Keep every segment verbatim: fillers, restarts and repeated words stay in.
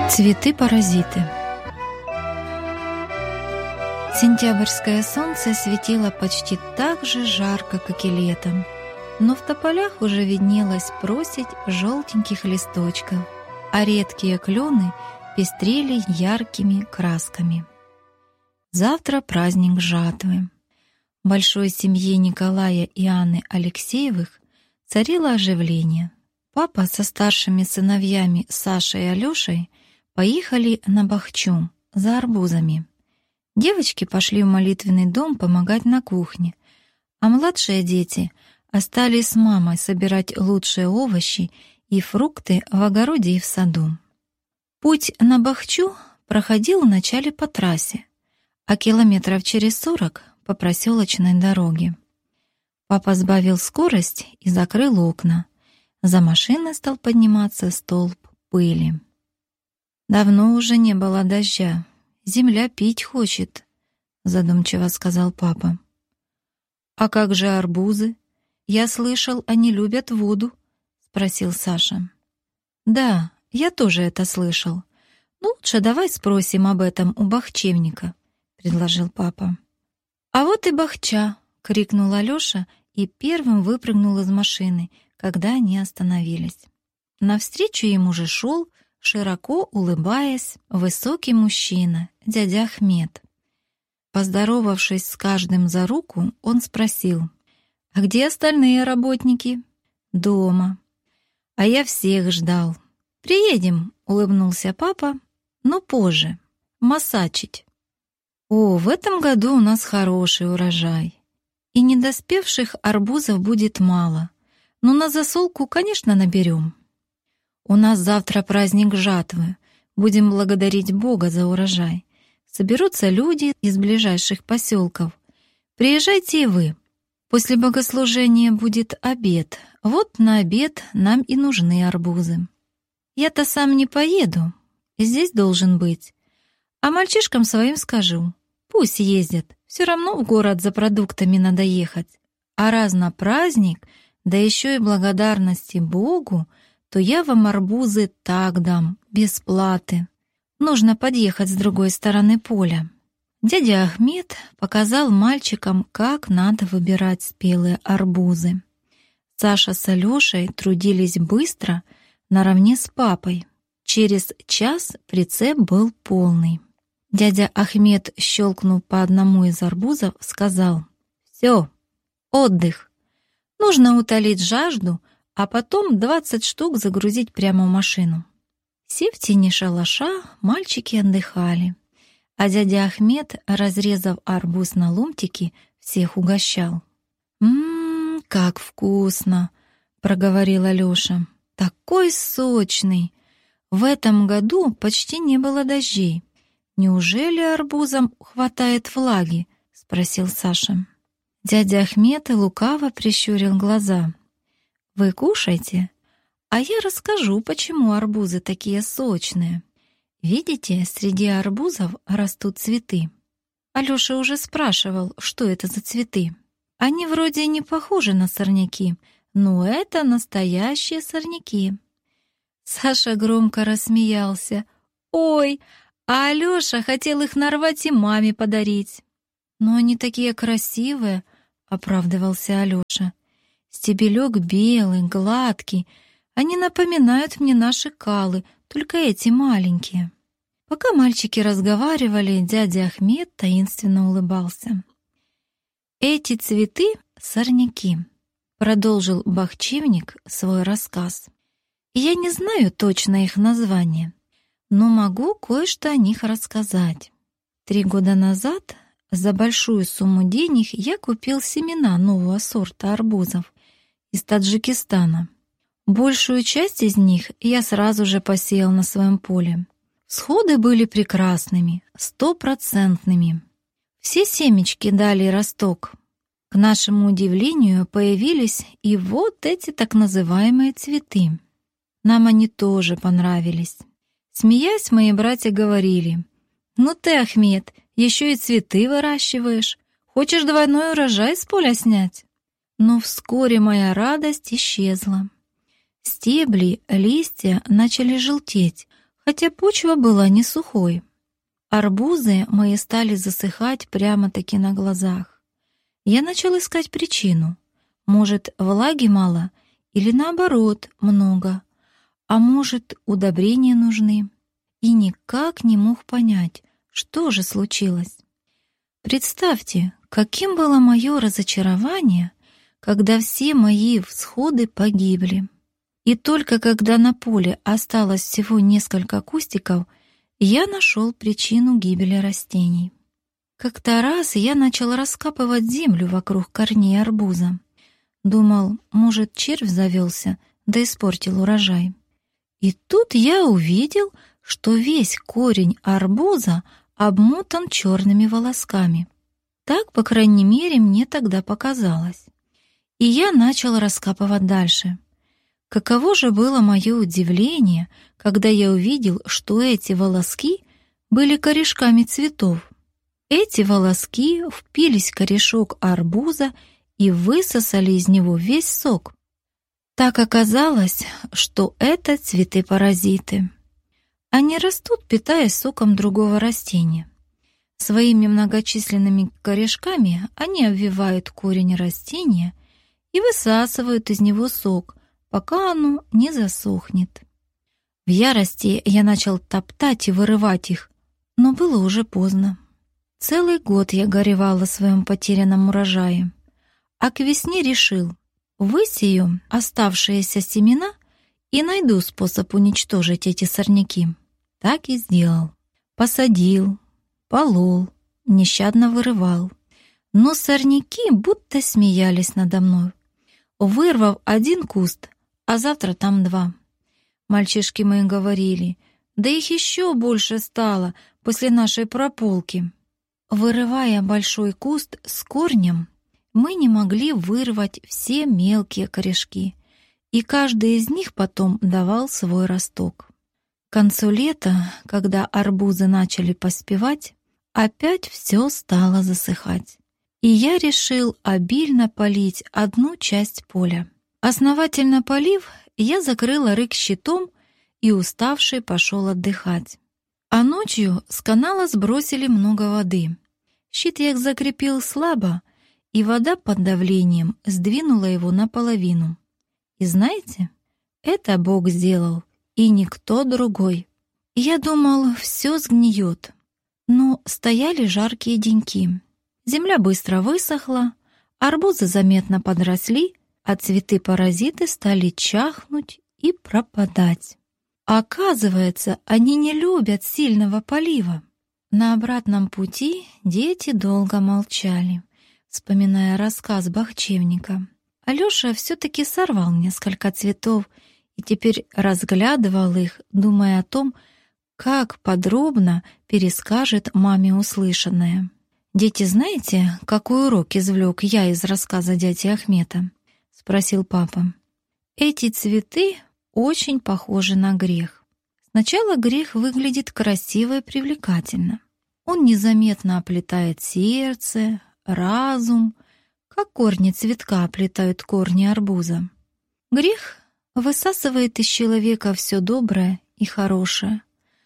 Цветы-паразиты. Сентябрьское солнце светило почти так же жарко, как и летом, но в тополях уже виднелась просить желтеньких листочков, а редкие клены пестрели яркими красками. Завтра праздник жатвы. В большой семье Николая и Анны Алексеевых царило оживление. Папа со старшими сыновьями Сашей и Алёшей поехали на Бахчу за арбузами. Девочки пошли в молитвенный дом помогать на кухне, а младшие дети остались с мамой собирать лучшие овощи и фрукты в огороде и в саду. Путь на Бахчу проходил вначале по трассе, а километров через сорок по проселочной дороге. Папа сбавил скорость и закрыл окна. За машиной стал подниматься столб пыли. «Давно уже не было дождя. Земля пить хочет», — задумчиво сказал папа. «А как же арбузы? Я слышал, они любят воду», — спросил Саша. «Да, я тоже это слышал. Ну, лучше давай спросим об этом у бахчевника», — предложил папа. «А вот и Бахча!» — крикнул Алёша и первым выпрыгнул из машины, когда они остановились. Навстречу ему же шел, широко улыбаясь, высокий мужчина, дядя Ахмед. Поздоровавшись с каждым за руку, он спросил: «А где остальные работники?» «Дома». «А я всех ждал». «Приедем», — улыбнулся папа, — «но позже. Массачить». «О, в этом году у нас хороший урожай. И недоспевших арбузов будет мало, но на засолку, конечно, наберем. У нас завтра праздник жатвы. Будем благодарить Бога за урожай. Соберутся люди из ближайших поселков. Приезжайте и вы. После богослужения будет обед. Вот на обед нам и нужны арбузы. Я-то сам не поеду. Здесь должен быть. А мальчишкам своим скажу. Пусть ездят. Все равно в город за продуктами надо ехать. А раз на праздник, да еще и благодарности Богу, то я вам арбузы так дам, без платы. Нужно подъехать с другой стороны поля». Дядя Ахмед показал мальчикам, как надо выбирать спелые арбузы. Саша с Алёшей трудились быстро, наравне с папой. Через час прицеп был полный. Дядя Ахмед, щелкнув по одному из арбузов, сказал: «Все, отдых. Нужно утолить жажду, а потом двадцать штук загрузить прямо в машину». Сев в тени шалаша, мальчики отдыхали, а дядя Ахмед, разрезав арбуз на ломтики, всех угощал. «Ммм, как вкусно!» — проговорил Алёша. «Такой сочный! В этом году почти не было дождей. Неужели арбузам хватает влаги?» — спросил Саша. Дядя Ахмед лукаво прищурил глаза. «Вы кушайте, а я расскажу, почему арбузы такие сочные. Видите, среди арбузов растут цветы». Алёша уже спрашивал, что это за цветы. «Они вроде не похожи на сорняки, но это настоящие сорняки». Саша громко рассмеялся. «Ой, а Алёша хотел их нарвать и маме подарить». «Но они такие красивые», — оправдывался Алёша. «Стебелек белый, гладкий. Они напоминают мне наши калы, только эти маленькие». Пока мальчики разговаривали, дядя Ахмед таинственно улыбался. «Эти цветы — сорняки», — продолжил бахчевник свой рассказ. «Я не знаю точно их название, но могу кое-что о них рассказать. Три года назад за большую сумму денег я купил семена нового сорта арбузов из Таджикистана. Большую часть из них я сразу же посеял на своем поле. Всходы были прекрасными, стопроцентными. Все семечки дали росток. К нашему удивлению появились и вот эти так называемые цветы. Нам они тоже понравились. Смеясь, мои братья говорили: «Ну ты, Ахмед, еще и цветы выращиваешь. Хочешь двойной урожай с поля снять?» Но вскоре моя радость исчезла. Стебли, листья начали желтеть, хотя почва была не сухой. Арбузы мои стали засыхать прямо-таки на глазах. Я начал искать причину. Может, влаги мало или наоборот много, а может, удобрения нужны. И никак не мог понять, что же случилось. Представьте, каким было мое разочарование, когда все мои всходы погибли. И только когда на поле осталось всего несколько кустиков, я нашел причину гибели растений. Как-то раз я начал раскапывать землю вокруг корней арбуза. Думал, может, червь завелся, да испортил урожай. И тут я увидел, что весь корень арбуза обмотан черными волосками. Так, по крайней мере, мне тогда показалось. И я начал раскапывать дальше. Каково же было мое удивление, когда я увидел, что эти волоски были корешками цветов. Эти волоски впились в корешок арбуза и высосали из него весь сок. Так оказалось, что это цветы-паразиты. Они растут, питаясь соком другого растения. Своими многочисленными корешками они обвивают корень растения и высасывают из него сок, пока оно не засохнет. В ярости я начал топтать и вырывать их, но было уже поздно. Целый год я горевал о своем потерянном урожае, а к весне решил, высею оставшиеся семена и найду способ уничтожить эти сорняки. Так и сделал. Посадил, полол, нещадно вырывал. Но сорняки будто смеялись надо мной. Вырвав один куст, а завтра там два. Мальчишки мои говорили, да их еще больше стало после нашей прополки. Вырывая большой куст с корнем, мы не могли вырвать все мелкие корешки, и каждый из них потом давал свой росток. К концу лета, когда арбузы начали поспевать, опять все стало засыхать, и я решил обильно полить одну часть поля. Основательно полив, я закрыла рык щитом и, уставший, пошел отдыхать. А ночью с канала сбросили много воды. Щит я закрепил слабо, и вода под давлением сдвинула его наполовину. И знаете, это Бог сделал, и никто другой. Я думал, все сгниет. Но стояли жаркие деньки. Земля быстро высохла, арбузы заметно подросли, а цветы-паразиты стали чахнуть и пропадать. Оказывается, они не любят сильного полива. На обратном пути дети долго молчали, вспоминая рассказ Бахчевника. Алёша все-таки сорвал несколько цветов и теперь разглядывал их, думая о том, как подробно перескажет маме услышанное. «Дети, знаете, какой урок извлек я из рассказа дяди Ахмета?» — спросил папа. «Эти цветы очень похожи на грех. Сначала грех выглядит красиво и привлекательно. Он незаметно оплетает сердце, разум, как корни цветка оплетают корни арбуза. Грех высасывает из человека все доброе и хорошее,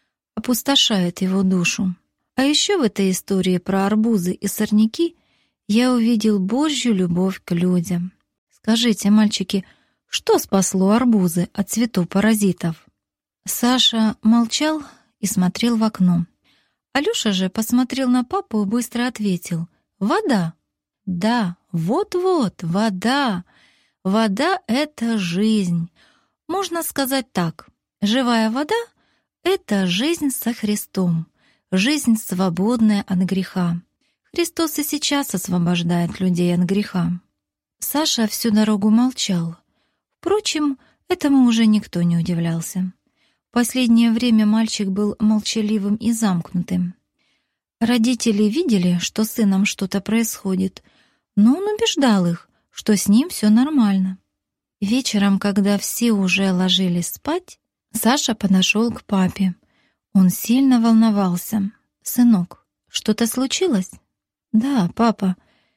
опустошает его душу. А еще в этой истории про арбузы и сорняки я увидел Божью любовь к людям. Скажите, мальчики, что спасло арбузы от цветов-паразитов?» Саша молчал и смотрел в окно. Алёша же посмотрел на папу и быстро ответил: «Вода». «Да, вот-вот, вода. Вода — это жизнь. Можно сказать так. Живая вода — это жизнь со Христом, жизнь, свободная от греха. Христос и сейчас освобождает людей от греха». Саша всю дорогу молчал. Впрочем, этому уже никто не удивлялся. В последнее время мальчик был молчаливым и замкнутым. Родители видели, что с сыном что-то происходит, но он убеждал их, что с ним все нормально. Вечером, когда все уже ложились спать, Саша подошел к папе. Он сильно волновался. «Сынок, что-то случилось?» «Да, папа.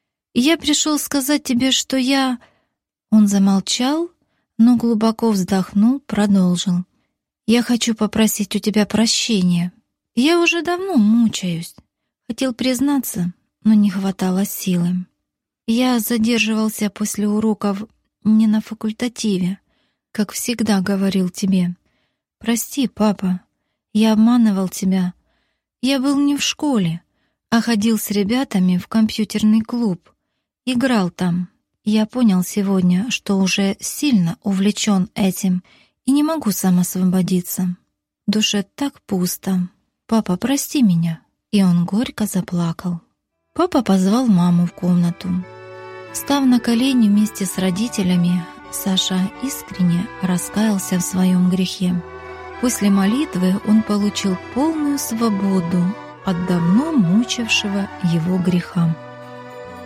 Я пришел сказать тебе, что я...» Он замолчал, но глубоко вздохнул, продолжил. Я хочу попросить у тебя прощения. Я уже давно мучаюсь. Хотел признаться, но не хватало силы. Я задерживался после уроков не на факультативе, как всегда говорил тебе. Прости, папа, я обманывал тебя. Я был не в школе, а ходил с ребятами в компьютерный клуб. Играл там. Я понял сегодня, что уже сильно увлечен этим и не могу сам освободиться. В душе так пусто. Папа, прости меня. И он горько заплакал. Папа позвал маму в комнату. Встав на колени вместе с родителями, Саша искренне раскаялся в своем грехе. После молитвы он получил полную свободу от давно мучившего его греха.